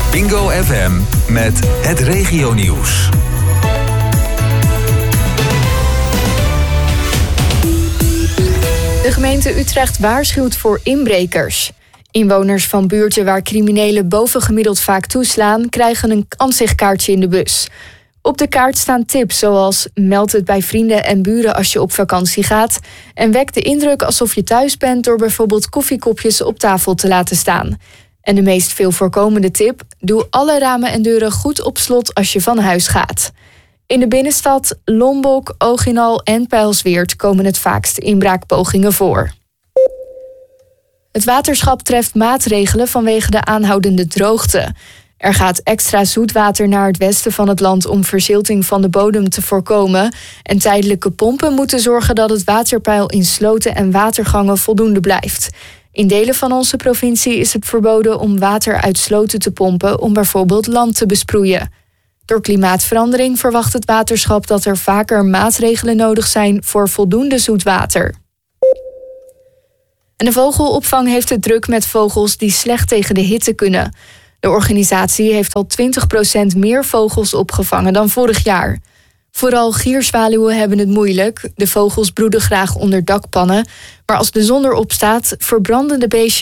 Bingo FM met het regionieuws. De gemeente Utrecht waarschuwt voor inbrekers. Inwoners van buurten waar criminelen bovengemiddeld vaak toeslaan, krijgen een aanzichtkaartje in de bus. Op de kaart staan tips zoals meld het bij vrienden en buren als je op vakantie gaat en wek de indruk alsof je thuis bent door bijvoorbeeld koffiekopjes op tafel te laten staan. En de meest veel voorkomende tip: doe alle ramen en deuren goed op slot als je van huis gaat. In de binnenstad, Lombok, Ooginal en Pijlsweert komen het vaakst inbraakpogingen voor. Het waterschap treft maatregelen vanwege de aanhoudende droogte. Er gaat extra zoetwater naar het westen van het land om verzilting van de bodem te voorkomen. En tijdelijke pompen moeten zorgen dat het waterpeil in sloten en watergangen voldoende blijft. In delen van onze provincie is het verboden om water uit sloten te pompen om bijvoorbeeld land te besproeien. Door klimaatverandering verwacht het waterschap dat er vaker maatregelen nodig zijn voor voldoende zoetwater. En de vogelopvang heeft het druk met vogels die slecht tegen de hitte kunnen. De organisatie heeft al 20% meer vogels opgevangen dan vorig jaar. Vooral gierzwaluwen hebben het moeilijk. De vogels broeden graag onder dakpannen. Maar als de zon erop staat, verbranden de beestjes